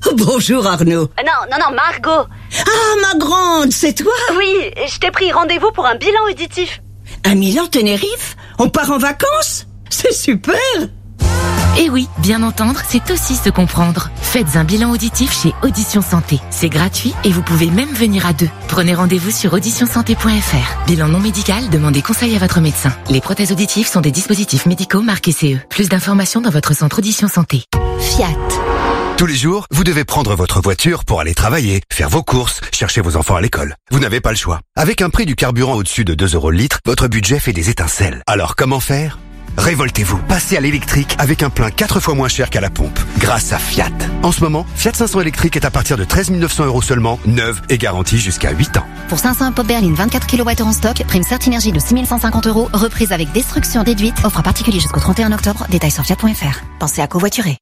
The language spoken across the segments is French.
Bonjour Arnaud. Non, Margot. Ah, ma grande, c'est toi? Oui, je t'ai pris rendez-vous pour un bilan auditif. Un Milan Tenerife? On part en vacances? C'est super! Et oui, bien entendre, c'est aussi se comprendre. Faites un bilan auditif chez Audition Santé. C'est gratuit et vous pouvez même venir à 2. Prenez rendez-vous sur auditionsanté.fr. Bilan non médical, demandez conseil à votre médecin. Les prothèses auditives sont des dispositifs médicaux marqués CE. Plus d'informations dans votre centre Audition Santé. Fiat. Tous les jours, vous devez prendre votre voiture pour aller travailler, faire vos courses, chercher vos enfants à l'école. Vous n'avez pas le choix. Avec un prix du carburant au-dessus de 2 € le litre, votre budget fait des étincelles. Alors comment faire ? Révoltez-vous, passez à l'électrique avec un plein 4 fois moins cher qu'à la pompe, grâce à Fiat. En ce moment, Fiat 500 électrique est à partir de 13 900 € seulement, neuve et garantie jusqu'à 8 ans. Pour 500 pop berline 24 kWh en stock, prime Certinergie de 6 150 €, reprise avec destruction déduite, offre particulier jusqu'au 31 octobre, détails sur fiat.fr. Pensez à covoiturer.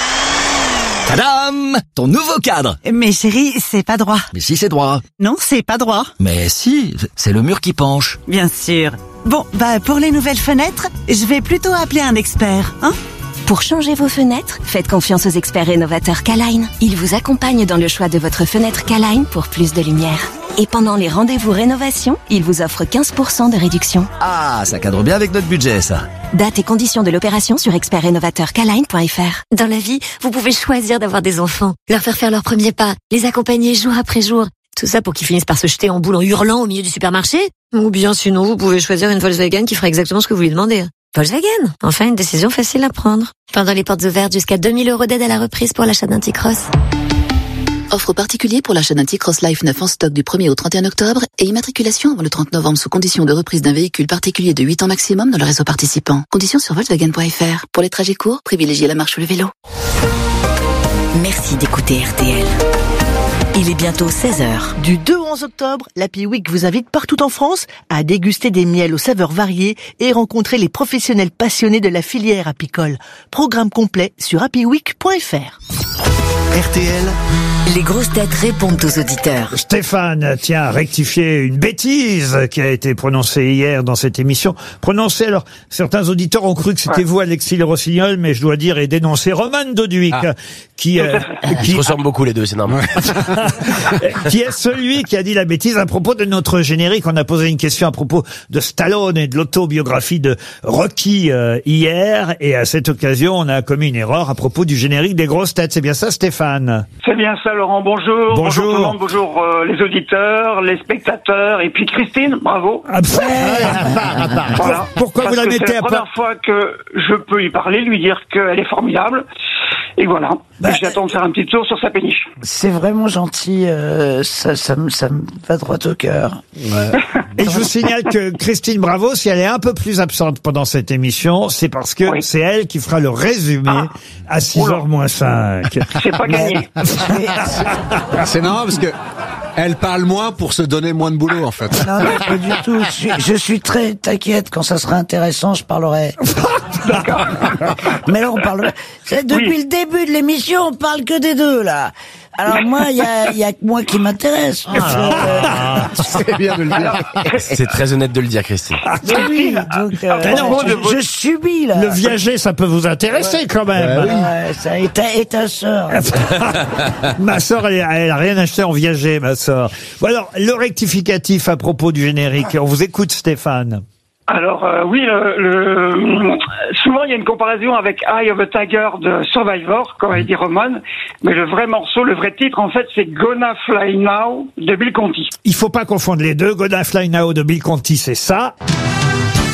Tadam! Ton nouveau cadre! Mais chérie, c'est pas droit. Mais si, c'est droit. Non, c'est pas droit. Mais si, c'est le mur qui penche. Bien sûr. Bon, pour les nouvelles fenêtres, je vais plutôt appeler un expert, hein? Pour changer vos fenêtres, faites confiance aux experts rénovateurs K-Line. Ils vous accompagnent dans le choix de votre fenêtre K-Line pour plus de lumière. Et pendant les rendez-vous rénovation, ils vous offrent 15% de réduction. Ah, ça cadre bien avec notre budget, ça. Date et conditions de l'opération sur expertrénovateurkline.fr. Dans la vie, vous pouvez choisir d'avoir des enfants, leur faire leurs premiers pas, les accompagner jour après jour. Tout ça pour qu'ils finissent par se jeter en boule en hurlant au milieu du supermarché. Ou bien sinon, vous pouvez choisir une Volkswagen qui fera exactement ce que vous lui demandez. Volkswagen, enfin une décision facile à prendre. Pendant les portes ouvertes, jusqu'à 2 000 € d'aide à la reprise pour l'achat d'un T-Cross. Offre particulier pour l'achat d'un T-Cross Life 9 en stock du 1er au 31 octobre et immatriculation avant le 30 novembre sous condition de reprise d'un véhicule particulier de 8 ans maximum dans le réseau participant. Conditions sur Volkswagen.fr. Pour les trajets courts, privilégiez la marche ou le vélo. Merci d'écouter RTL. Il est bientôt 16h. Du 2 au 11 octobre, l'Happy Week vous invite partout en France à déguster des miels aux saveurs variées et rencontrer les professionnels passionnés de la filière apicole. Programme complet sur happyweek.fr. RTL, Les grosses têtes répondent aux auditeurs. Stéphane tient à rectifier une bêtise qui a été prononcée hier dans cette émission. Prononcée, alors, certains auditeurs ont cru que c'était vous, Alexis Le Rossignol, mais je dois dire et dénoncer Roman Doduic, qui se ressemblent beaucoup les deux, c'est normal. qui est celui qui a dit la bêtise à propos de notre générique. On a posé une question à propos de Stallone et de l'autobiographie de Rocky hier, et à cette occasion, on a commis une erreur à propos du générique des grosses têtes. C'est bien ça, Stéphane? C'est bien ça, Laurent. Bonjour. Bonjour tout le monde. Bonjour les auditeurs, les spectateurs, et puis Christine. Bravo. Voilà. Pourquoi vous la mettez à part? C'est la première fois que je peux y parler, lui dire qu'elle est formidable. Et voilà. J'attends de faire un petit tour sur sa péniche. C'est vraiment gentil. Ça me va droit au cœur. Ouais. Et je vous signale que Christine Bravo, si elle est un peu plus absente pendant cette émission, c'est parce que c'est elle qui fera le résumé à 6h moins 5. C'est pas gagné. C'est marrant parce que elle parle moins pour se donner moins de boulot, en fait. Non, pas du tout. Je suis très t'inquiète. Quand ça sera intéressant, je parlerai. D'accord. Mais là, on parle. Depuis le début de l'émission, on parle que des deux, là. Alors moi, il y a que moi qui m'intéresse. C'est bien de le dire. C'est très honnête de le dire, Christine. Mais oui, donc je subis là. Le viager, ça peut vous intéresser quand même. Ouais, ça et ta sœur. Ma sœur, elle a rien acheté en viager, ma sœur. Bon alors, le rectificatif à propos du générique. On vous écoute, Stéphane. Alors oui, souvent il y a une comparaison avec Eye of a Tiger de Survivor, comme a dit Roman, mais le vrai morceau, le vrai titre, en fait, c'est Gonna Fly Now de Bill Conti. Il faut pas confondre les deux. Gonna Fly Now de Bill Conti, c'est ça.